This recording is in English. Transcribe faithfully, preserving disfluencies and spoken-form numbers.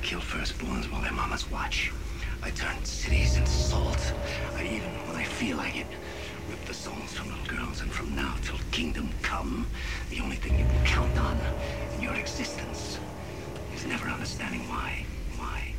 kill firstborns while their mamas watch. I turn cities into salt. I even, when I feel like it, rip the souls from little girls. And from now till kingdom come, the only thing you can count on in your existence is never understanding why. Why?